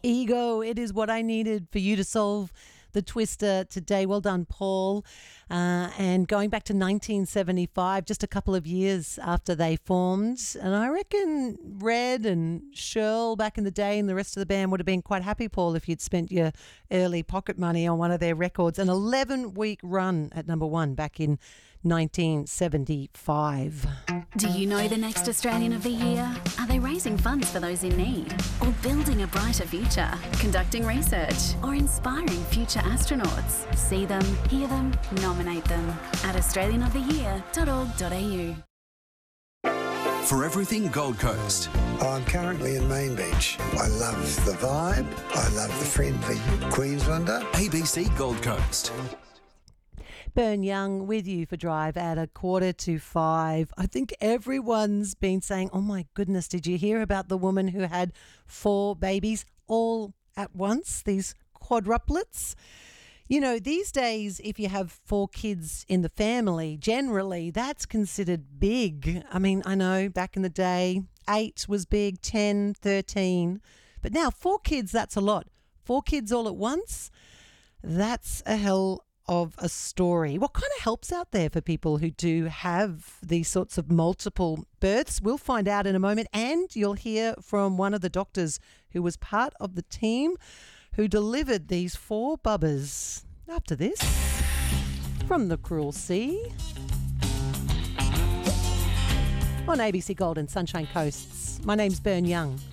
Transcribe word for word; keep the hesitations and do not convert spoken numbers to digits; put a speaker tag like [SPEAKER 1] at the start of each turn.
[SPEAKER 1] Ego, it is what I needed for you to solve the twister today. Well done, Paul. Uh, and going back to nineteen seventy-five, just a couple of years after they formed, and I reckon Red and Shirl back in the day and the rest of the band would have been quite happy, Paul, if you'd spent your early pocket money on one of their records. An eleven-week run at number one back in nineteen seventy-five.
[SPEAKER 2] Do you know the next Australian of the Year? Are they raising funds for those in need? Or building a brighter future? Conducting research? Or inspiring future astronauts? See them, hear them, nominate them at australian of the year dot org dot a u.
[SPEAKER 3] For everything Gold Coast.
[SPEAKER 4] I'm currently in Main Beach. I love the vibe. I love the friendly Queenslander.
[SPEAKER 3] A B C Gold Coast.
[SPEAKER 1] Burn Young with you for Drive at a quarter to five. I think everyone's been saying, oh my goodness, did you hear about the woman who had four babies all at once, these quadruplets? You know, these days, if you have four kids in the family, generally that's considered big. I mean, I know back in the day, eight was big, ten, thirteen. But now four kids, that's a lot. Four kids all at once, that's a hell of a story. What kind of help's out there for people who do have these sorts of multiple births? We'll find out in a moment, and you'll hear from one of the doctors who was part of the team who delivered these four bubbers. After this, from the cruel sea, on A B C Gold and Sunshine Coasts. My name's Burn Young.